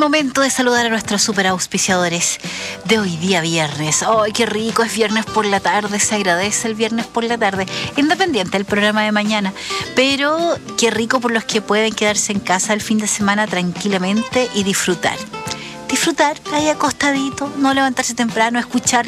momento de saludar a nuestros super auspiciadores de hoy día viernes. ¡Ay, qué rico! Es viernes por la tarde, se agradece el viernes por la tarde, independiente del programa de mañana. Pero qué rico por los que pueden quedarse en casa el fin de semana tranquilamente y disfrutar. Disfrutar ahí acostadito, no levantarse temprano, escuchar